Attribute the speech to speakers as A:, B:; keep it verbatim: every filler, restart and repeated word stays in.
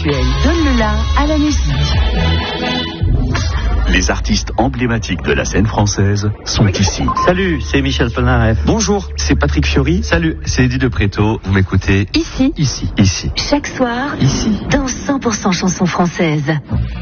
A: intellectuel donne le la à la musique.
B: Les artistes emblématiques de la scène française sont ici.
C: Salut, c'est Michel Polnareff.
D: Bonjour, c'est Patrick Fiori.
C: Salut, c'est Eddie de Préto. Vous m'écoutez
A: Ici,
D: Ici.
B: Ici.
A: chaque soir,
D: Ici.
A: dans cent pour cent chansons françaises.